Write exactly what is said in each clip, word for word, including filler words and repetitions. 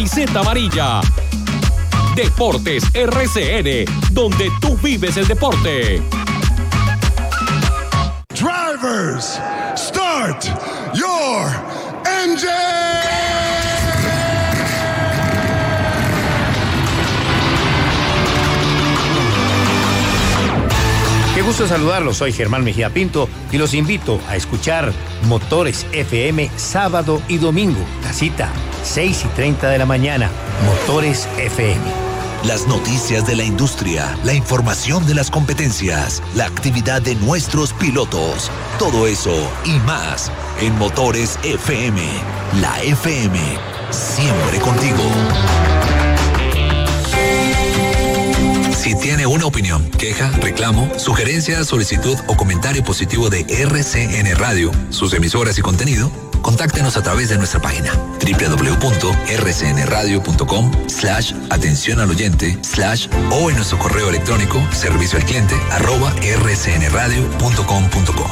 camiseta amarilla. Deportes R C N, donde tú vives el deporte. Drivers, start your engine. Qué gusto saludarlos, soy Germán Mejía Pinto y los invito a escuchar Motores F M sábado y domingo. La cita, seis y treinta de la mañana, Motores F M. Las noticias de la industria, la información de las competencias, la actividad de nuestros pilotos, todo eso y más en Motores F M. La F M, siempre contigo. Si tiene una opinión, queja, reclamo, sugerencia, solicitud o comentario positivo de R C N Radio, sus emisoras y contenido, contáctenos a través de nuestra página doble u doble u doble u punto r c n radio punto com slash atención al oyente slash o en nuestro correo electrónico servicio al cliente arroba r c n radio punto com punto co.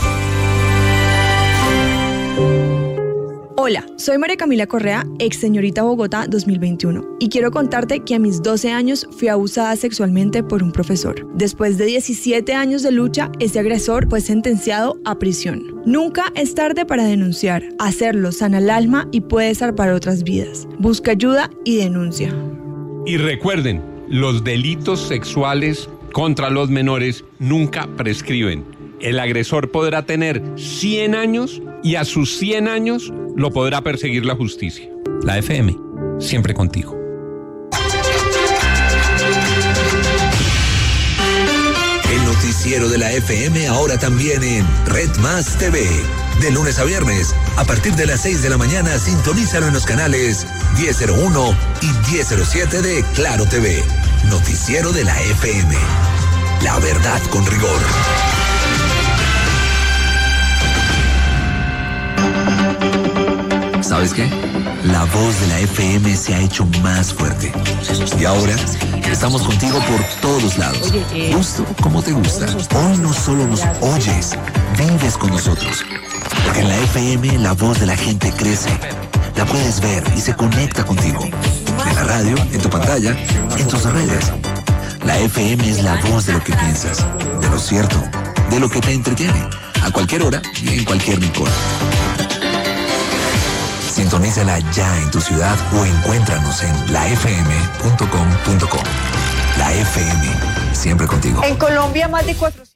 Hola, soy María Camila Correa, ex señorita Bogotá dos mil veintiuno, y quiero contarte que a mis doce años fui abusada sexualmente por un profesor. Después de diecisiete años de lucha, ese agresor fue sentenciado a prisión. Nunca es tarde para denunciar. Hacerlo sana el alma y puede salvar otras vidas. Busca ayuda y denuncia. Y recuerden, los delitos sexuales contra los menores nunca prescriben. El agresor podrá tener cien años y a sus cien años lo podrá perseguir la justicia. La F M, siempre contigo. El noticiero de la F M ahora también en Red Más T V. De lunes a viernes, a partir de las seis de la mañana, sintonízalo en los canales diez cero uno y diez cero siete de Claro T V. Noticiero de la F M. La verdad con rigor. ¿Sabes qué? La voz de la F M se ha hecho más fuerte. Y ahora estamos contigo por todos lados. Justo como te gusta. Hoy no solo nos oyes, vives con nosotros. Porque en la F M la voz de la gente crece. La puedes ver y se conecta contigo. En la radio, en tu pantalla, en tus redes. La F M es la voz de lo que piensas, de lo cierto, de lo que te entretiene. A cualquier hora y en cualquier rincón. Sintonízala ya en tu ciudad o encuéntranos en la f m punto com punto co. La F M, siempre contigo. En Colombia, más de cuatrocientos...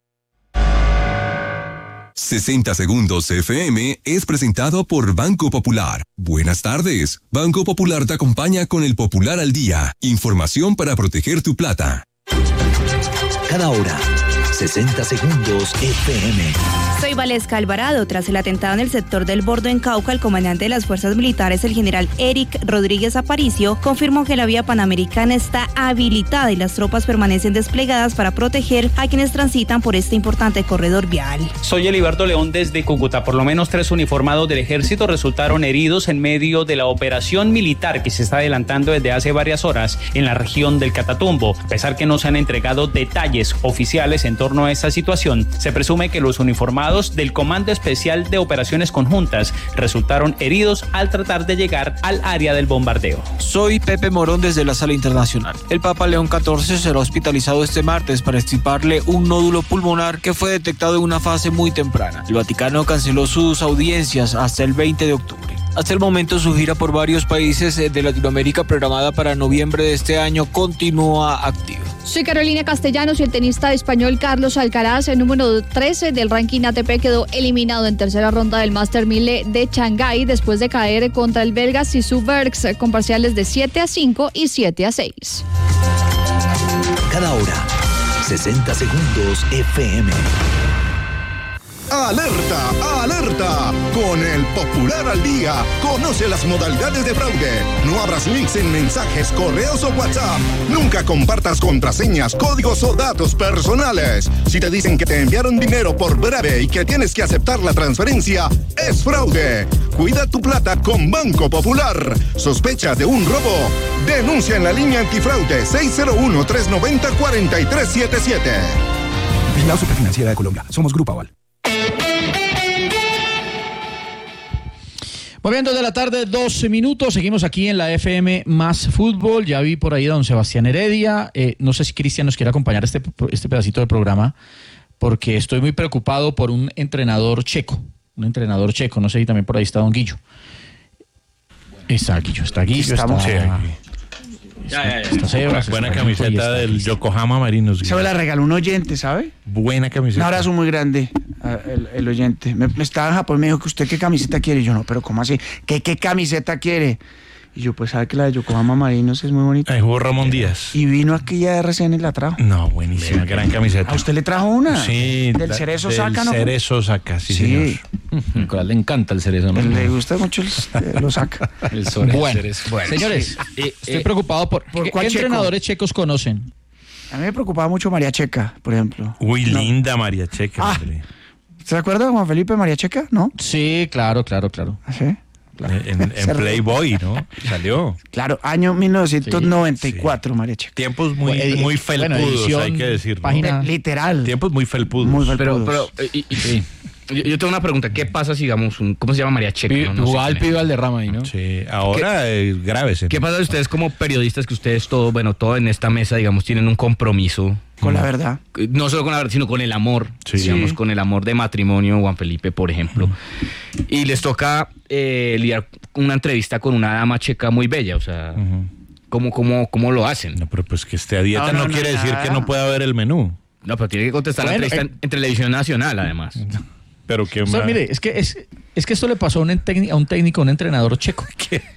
sesenta Segundos F M es presentado por Banco Popular. Buenas tardes. Banco Popular te acompaña con el Popular al Día. Información para proteger tu plata. Cada hora, sesenta Segundos F M. Soy Valesca Alvarado. Tras el atentado en el sector del Bordo en Cauca, el comandante de las fuerzas militares, el general Eric Rodríguez Aparicio, confirmó que la vía panamericana está habilitada y las tropas permanecen desplegadas para proteger a quienes transitan por este importante corredor vial. Soy Eliberto León desde Cúcuta. Por lo menos tres uniformados del ejército resultaron heridos en medio de la operación militar que se está adelantando desde hace varias horas en la región del Catatumbo. A pesar que no se han entregado detalles oficiales en torno a esta situación, se presume que los uniformados del Comando Especial de Operaciones Conjuntas resultaron heridos al tratar de llegar al área del bombardeo. Soy Pepe Morón desde la Sala Internacional. El Papa León catorce será hospitalizado este martes para extirparle un nódulo pulmonar que fue detectado en una fase muy temprana. El Vaticano canceló sus audiencias hasta el veinte de octubre. Hasta el momento, su gira por varios países de Latinoamérica programada para noviembre de este año continúa activa. Soy Carolina Castellanos y el tenista español Carlos Alcaraz, el número trece del ranking A T P, quedó eliminado en tercera ronda del Master mil de Shanghái después de caer contra el belga Sisu Bergs con parciales de siete a cinco y siete a seis. Cada hora, sesenta Segundos F M. ¡Alerta! ¡Alerta! Con el Popular al Día, conoce las modalidades de fraude. No abras links en mensajes, correos o WhatsApp. Nunca compartas contraseñas, códigos o datos personales. Si te dicen que te enviaron dinero por breve y que tienes que aceptar la transferencia, es fraude. Cuida tu plata con Banco Popular. ¿Sospechas de un robo? Denuncia en la línea antifraude seis cero uno, tres nueve cero, cuatro tres siete siete. Vigilado Superfinanciera de Colombia. Somos Grupo Aval. Muy bien, dos de la tarde, doce minutos. Seguimos aquí en la F M Más Fútbol. Ya vi por ahí a don Sebastián Heredia. Eh, no sé si Cristian nos quiere acompañar este, este pedacito del programa, porque estoy muy preocupado por un entrenador checo. Un entrenador checo. No sé si también por ahí está don Guillo. Está Guillo, está Guillo, está... Sí, Ya, ya, ya. Está Sebas, buena está camiseta está del Cristian. Yokohama Marinos. Se me la regaló un oyente, ¿sabe? Buena camiseta. Un abrazo muy grande al el oyente. Me, me estaba en Japón, me dijo que usted qué camiseta quiere. Y yo, no, pero ¿cómo así? ¿Qué, qué camiseta quiere? Y yo, pues sabe que la de Yokohama Marinos es muy bonita. Ahí jugó Ramón Díaz. Y vino aquí ya de R C N y la trajo. No, buenísima, gran camiseta. ¿A usted le trajo una? Sí. Del la- Cerezo del Saca, ¿no? Cerezo Saca, sí, Sí. señor. Nicolás le encanta el cerezo, ¿no? Le gusta mucho el, eh, lo saca. El sobre- Bueno, cerezo. bueno, Señores, sí. Eh, estoy eh, preocupado por... ¿por ¿Qué, cuál qué checo? entrenadores checos conocen? A mí me preocupaba mucho María Checa, por ejemplo. Uy, No. linda María Checa. Ah. hombre. ¿Se acuerda de Juan Felipe María Checa? ¿No? Sí, claro, claro, claro. ¿Sí? En, en Playboy, ¿no? Salió. Claro, año mil novecientos noventa y cuatro, María Checa. Tiempos muy, Edi- muy bueno, felpudos, edición, hay que decir. ¿no? página- Literal. Tiempos muy felpudos. Muy Pero, felpudos. pero, y- y- sí. Yo, yo tengo una pregunta. ¿Qué pasa si, digamos, un, ¿cómo se llama María Checa? Pi- No, no sé jugaba quién al es. pibe Valderrama ahí, ¿no? Sí, ahora eh, grábese. ¿Qué pasa si ustedes como periodistas, que ustedes todo, bueno, todo en esta mesa, digamos, tienen un compromiso? Con la verdad. No solo con la verdad, sino con el amor. Sí. Digamos, Sí. con el amor de matrimonio, Juan Felipe, por ejemplo. Y les toca eh, lidiar una entrevista con una dama checa muy bella, o sea... ¿Cómo, cómo, ¿Cómo lo hacen? No, pero pues que esté a dieta no, No, no, quiere no, decir nada. que no pueda ver el menú. No, pero tiene que contestar Bueno, la entrevista eh. en, en televisión nacional, además. Pero que O sea, mire, es que, es, es que esto le pasó a un, técnico, a un técnico, a un entrenador checo.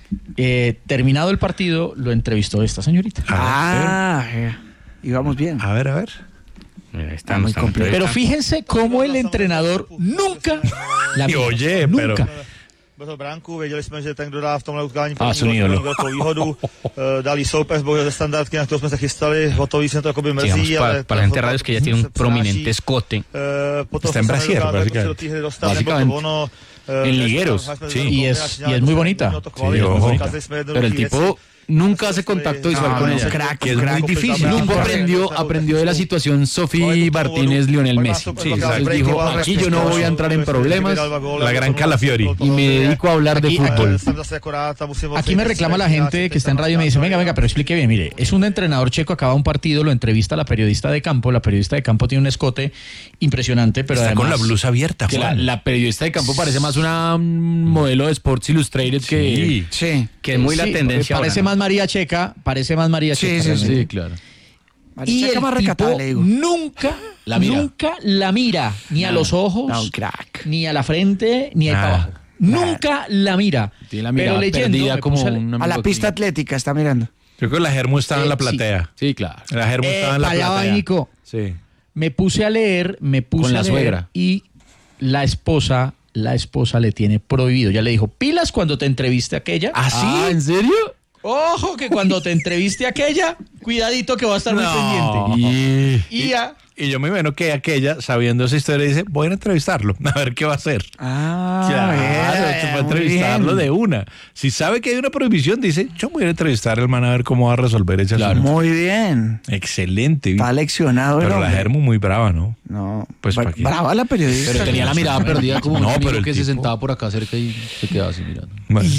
Eh, terminado el partido, lo entrevistó esta señorita. Ah, eh, íbamos bien. A ver, a ver. Está muy complejo. Pero fíjense cómo el entrenador nunca la Y mira. oye, nunca. pero... Bez bránku, věděli jsme, že ten, kdo dá v tomhle utkání A, první su gól, ídolo. první velkou výhodu, eh, dali soupeř, bohužel ze standardky, na kterou jsme se chystali, hotový se to jakoby mrzí, Digamos, para, ale... para la gente de radio es que ella tiene un prominente escote. Eh, potom Está en jsme se brasier, nedokázali básicamente. do té hry dostat, nebylo to Básicamente. ono, eh, En že ligueros, jsme- jsme sí. byli Y es, velkou y es muy bonita. to chválit, Sí, ojo. dokázali jsme Pero el jednoduchý tipo věci. nunca hace contacto visual No, con no, ella. crack, que es crack, muy difícil. crack. Nunca aprendió, aprendió de la situación Sofía Martínez Lionel Messi. Sí, Entonces dijo, aquí yo no voy a entrar en problemas La gran Calafiori. y me dedico a hablar de Aquí- fútbol. Jsem zase akorát a musím Aquí me reclama la gente que está en radio y me dice, venga, venga, pero explique bien, mire, es un entrenador checo, acaba un partido, lo entrevista la periodista de campo, la periodista de campo tiene un escote impresionante, pero Está además... con la blusa abierta, Que la, Juan. la periodista de campo parece más una mm, modelo de Sports Illustrated que... Sí. Que es muy la Sí, tendencia ahora, Parece ¿no? más María Checa, parece más María Sí, Checa. sí, sí. realmente. Sí, claro. María Y Checa el más recatada, tipo le digo. nunca, La mira. nunca la mira, ni a los ojos, No, crack. ni a la frente, ni ahí Ah. para abajo. Nunca la mira. Tiene la Pero mirada leyendo, perdida me como puse a le- un A amigo la aquí. pista atlética está mirando. Yo creo que la Germu estaba en la Eh, sí. platea. Sí, claro. La Germu Eh, estaba en la para allá va, platea. Nico. Sí. Me puse a leer, me puse Con la a leer suegra. y la esposa, la esposa le tiene prohibido. Ya le dijo, pilas cuando te entreviste a aquella. ¿Ah, sí? ¿En serio? Ojo que cuando te entreviste a aquella, cuidadito que va a estar muy No. pendiente. Y... Y ya. Y yo me imagino que aquella, sabiendo esa historia, dice, voy a ir a entrevistarlo, a ver qué va a hacer. Ah, Claro, vea, se fue a muy entrevistarlo bien. de una. Si sabe que hay una prohibición, dice, yo voy a ir a entrevistar al man a ver cómo va a resolver ese asunto. Muy bien. Excelente. Está leccionado el Pero la hombre. Germu muy brava, ¿no? No, Pues bra- ¿para qué? brava la periodista. Pero tenía la mirada perdida como No, un pero amigo el que se tipo- sentaba por acá cerca y se quedaba así mirando. Bueno.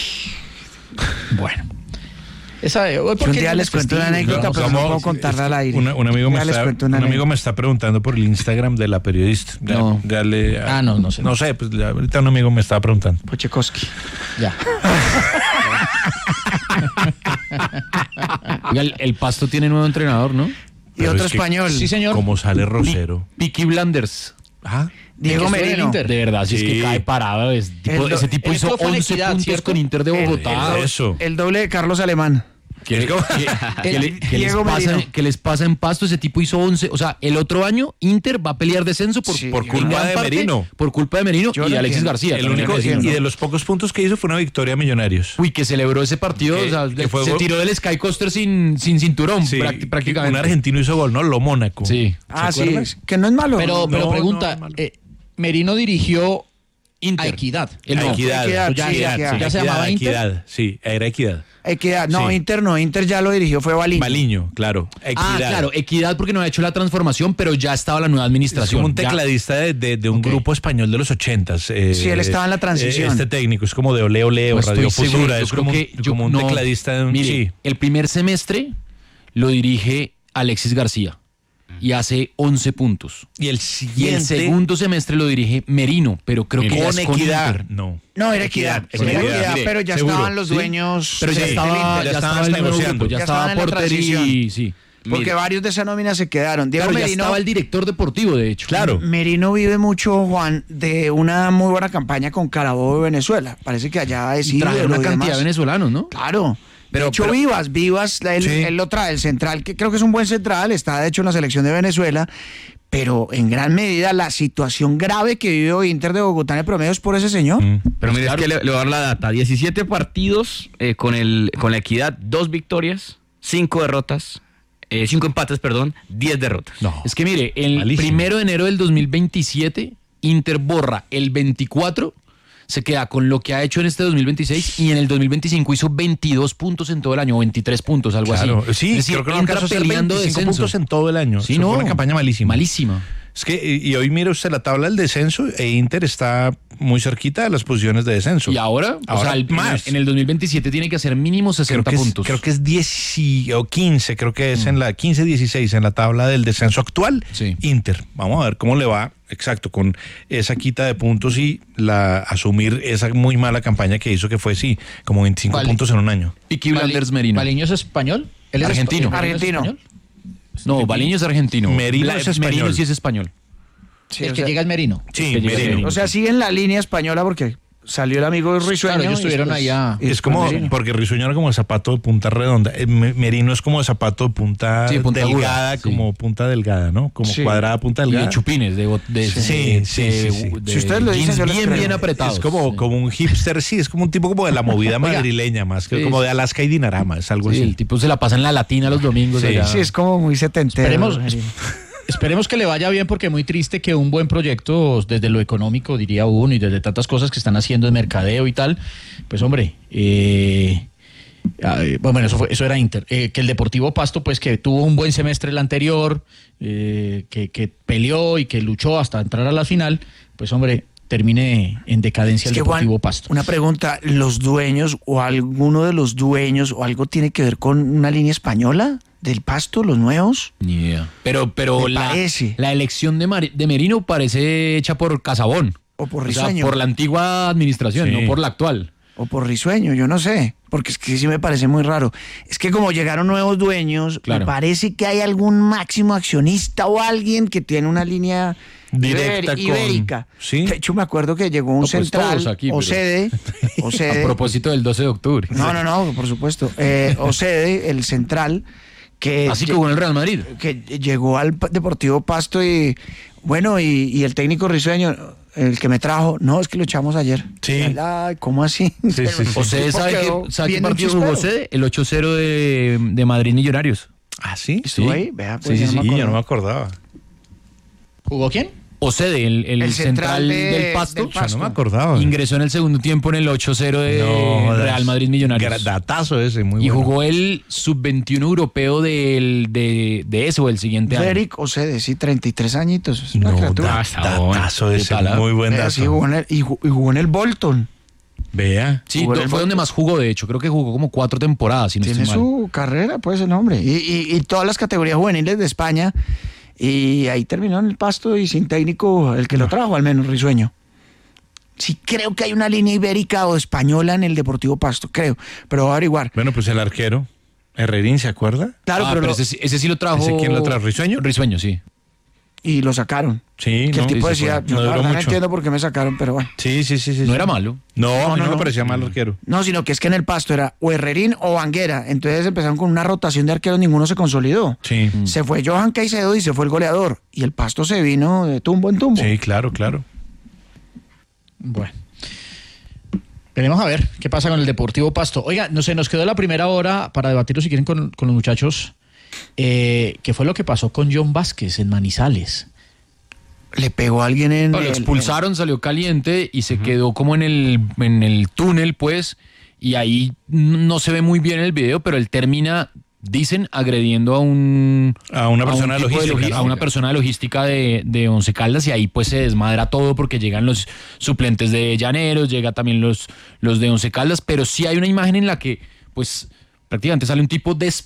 Bueno. Esa, Yo un día les cuento una anécdota, pero no Vamos, puedo contarla al aire. Un, un amigo, Un me día les está, cuento un una amigo anécdota. me está preguntando por el Instagram de la periodista. Ya- No. ya le- Ah, no, no sé. No sé, pues ya ahorita un amigo me estaba preguntando. Pochekowski. Ya. Oiga, el, el Pasto tiene nuevo entrenador, ¿no? Y Pero otro es que español. Sí, señor. Como sale Rosero. Peaky Blinders. Ah, Diego que estuvo en el Merino. Inter. De verdad, si es Sí. que cae parado. Es tipo- El do- ese tipo él hizo estuvo en once Equidad, puntos ¿cierto? con Inter de Bogotá. el- eso. El doble de Carlos Alemán. ¿Qué, qué- qué le- qué les Diego pasa, Merino. qué les pasa en Pasto? Ese tipo hizo once. O sea, el otro año Inter va a pelear descenso por, Sí, por yo culpa no- de Merino. Por culpa de Merino Yo y no Alexis entiendo. García. El también único, hay que y decirlo. de los pocos puntos que hizo fue una victoria a Millonarios. Uy, que celebró ese partido. Que- o sea, que fue se gol- tiró del Sky Coaster sin, sin cinturón, Sí, prácti- prácticamente. un argentino hizo gol, ¿no? Lo Mónaco. Sí. Ah, sí. acuerdas? Que no es malo. Pero, pero no, pregunta, no, no. eh, Merino dirigió Inter. A Equidad. El no. Equidad. Equidad, ya, sí, ya, Equidad. ya se llamaba Inter. Equidad, sí, era Equidad. Equidad, no, Sí. Inter no, Inter ya lo dirigió, fue Baliño. Baliño, claro. Equidad. Ah, claro, Equidad porque no ha hecho la transformación, pero ya estaba la nueva Es administración. como un Ya. tecladista de, de, de un Ok. grupo español de los ochentas. Eh, Sí, él estaba en la transición. eh, Este técnico es como de Ole Ole o No estoy Radio seguro, Futura. yo Es creo como, que un- yo- como un no. tecladista de un... Mire, sí. el primer semestre lo dirige Alexis García y hace once puntos. Y el Y siguiente... el segundo semestre lo dirige Merino, pero creo que ya con es con Equidad. Inter. No. No, era Equidad, Equidad, era Equidad. Equidad, Mire, pero ya seguro, estaban los sí. dueños Pero ya del estaba, Inter. ya ya estaba estaban el nuevo negociando. grupo, ya, Ya estaba estaban en la Porter y transición. sí. Porque Mire, varios de esa nómina se quedaron. Diego claro, ya Merino, estaba el director deportivo, de hecho. Claro. Merino vive mucho, Juan, de una muy buena campaña con Carabobo de Venezuela. Parece que allá es Y trajeron ídolo una y cantidad demás. de venezolanos, ¿no? Claro. Pero- de hecho, pero- Vivas, Vivas, él, Sí. él lo trae, el central, que creo que es un buen central, está de hecho en la selección de Venezuela, pero en gran medida la situación grave que vive hoy Inter de Bogotá en el promedio es por ese señor. Mm. Pero mire, claro. es que le, le voy a dar la data. diecisiete partidos eh, con, el, con la Equidad, dos victorias, cinco derrotas, eh, cinco empates, perdón, diez derrotas. No. Es que mire, el Malísimo. primero de enero del dos mil veintisiete, Inter borra el veinticuatro, se queda con lo que ha hecho en este dos mil veintiséis y en el dos mil veinticinco hizo veintidós puntos en todo el año, o veintitrés puntos, algo Claro, así. sí, Es decir, creo que no entra alcanzó a hacer peleando veinticinco descenso. puntos en todo el año. Sí, Eso no. fue una campaña malísima. Malísima. Es que, y, y hoy mira usted la tabla del descenso e Inter está muy cerquita de las posiciones de descenso. Y ahora, Ahora o sea, el- más. en el dos mil veintisiete tiene que hacer mínimo creo sesenta que es, puntos. creo que es diez y- o quince, creo que es en la quince dieciséis en la tabla del descenso actual. Sí. Inter. Vamos a ver cómo le va, exacto, con esa quita de puntos y la asumir esa muy mala campaña que hizo, que fue, sí, como veinticinco Vale. puntos en un año. Piqui Blanders Merino. ¿Baliño es español? ¿Él es Argentino. espa- ¿Baliño es Argentino. español? No, Baliño es argentino. Merino Bla- es español. Merino sí es español. Sí, el o que sea- llega es Merino. Sí, que llega Merino. Merino. O sea, sigue en la línea española porque salió el amigo Risueño. Claro, ellos y estuvieron después- allá. y Es después como, Merino. porque Risueño era como de zapato de punta redonda. Eh, Me- Merino es como de zapato de punta, Sí, punta delgada, aguda, sí. como punta delgada, ¿no? Como Sí. cuadrada, punta Y delgada. de chupines, de, bot- de, Sí, de- sí, de- sí, sí. de Si ustedes lo dicen, jeans yo les bien, creo. bien apretados. Es como, Sí. como un hipster, sí, es como un tipo como de la movida Oiga. madrileña, más que Sí, como sí. de Alaska y Dinarama, es algo Sí, así. el tipo se la pasa en la latina los domingos. Sí. allá. Sí, es como muy setentero. Esperemos, Merino. esperemos que le vaya bien, porque muy triste que un buen proyecto desde lo económico, diría uno, y desde tantas cosas que están haciendo de mercadeo y tal, pues hombre, eh, eh, bueno, eso, fue, eso era Inter. Eh, que el Deportivo Pasto, pues que tuvo un buen semestre el anterior, eh, que, que peleó y que luchó hasta entrar a la final, pues hombre, termine en decadencia Es el que, Juan, Deportivo Pasto. una pregunta, ¿los dueños o alguno de los dueños o algo tiene que ver con una línea española del Pasto, los nuevos? Ni idea. Pero, pero Me la, parece. la elección de, Mar- de Merino parece hecha por Casabón. O por O sea, Risueño. por la antigua administración, Sí. no por la actual. O por Risueño, yo no sé, porque es que sí me parece muy raro. Es que como llegaron nuevos dueños, Claro. me parece que hay algún máximo accionista o alguien que tiene una línea Directa iberi- con- ibérica. ¿Sí? De hecho, me acuerdo que llegó un No, pues central, todos aquí, pero- Ocede, A Ocede, propósito del doce de octubre. no, no, no, por supuesto, eh, Ocede, el central, que, Así que jugó en el Real Madrid. que llegó al Pa- Deportivo Pasto y, bueno, y, y el técnico Risueño, el que me trajo, no, es que lo echamos ayer. Sí. Ay, ¿cómo así? Sí, sí, sí. ¿Usted sabe Quedó qué, sabe qué bien partido chispero. jugó Ocede? El ocho cero de, de Madrid Millonarios. ¿Ah, sí? ¿Estuvo Sí. ahí? Vea, pues, Sí, yo sí, no Sí, me yo no me acuerdo. acordaba. ¿Jugó quién? Ocede, el, el, El central, central de- del Pasto. del O sea, Pasto. no me acordaba. Ingresó en el segundo tiempo en el ocho cero de No, Real das- Madrid Millonarios. gra- Datazo ese, muy Y bueno. jugó el sub veintiuno europeo del, de, de eso, el siguiente año. Eric Ocede, sí, treinta y tres añitos. Es una No, criatura. da- datazo ese, tal, ah? muy buen Vea, sí, dato. jugó en el, y, ju- y jugó en el Bolton. Vea. Sí, Jugó en do- el fue Bolton. donde más jugó, de hecho. Creo que jugó como cuatro temporadas, si no Tiene estoy mal. su carrera, pues, el hombre. Y, y, y todas las categorías juveniles de España. Y ahí terminó en el Pasto y sin técnico, el que lo trajo, al menos, Risueño. Sí, creo que hay una línea ibérica o española en el Deportivo Pasto, creo. Pero voy a averiguar. Bueno, pues el arquero, Herrerín, ¿se acuerda? Claro, Ah, pero, pero lo- ese, sí- ese sí lo trajo. ¿Ese quién lo trajo? ¿Risueño? Risueño, sí. y lo sacaron. Sí, Que no, el tipo sí se decía, fue. yo No la duró verdad no mucho. entiendo por qué me sacaron, pero bueno. Sí, sí, sí, sí. No sí. era malo. No, a No, mí no, no, me no. parecía mal arquero. No, sino que es que en el Pasto era o Herrerín o Vanguera. Entonces empezaron con una rotación de arqueros, ninguno se consolidó. Sí. Se fue Johan Caicedo y se fue el goleador. Y el Pasto se vino de tumbo en tumbo. Sí, claro, claro. Bueno. Veremos a ver qué pasa con el Deportivo Pasto. Oiga, no sé, nos quedó la primera hora para debatirlo, si quieren, con, con los muchachos. Eh, ¿Qué fue lo que pasó con John Vázquez en Manizales? Le pegó a alguien en... No, lo el- expulsaron, salió caliente y se quedó como en el, en el túnel, pues, y ahí no se ve muy bien el video, pero él termina, dicen, agrediendo a un... A una persona un tipo de logística, logi- ¿no? A una persona de logística de, de Once Caldas, y ahí pues se desmadra todo porque llegan los suplentes de Llaneros, llega también los, los de Once Caldas, pero sí hay una imagen en la que, pues, prácticamente sale un tipo des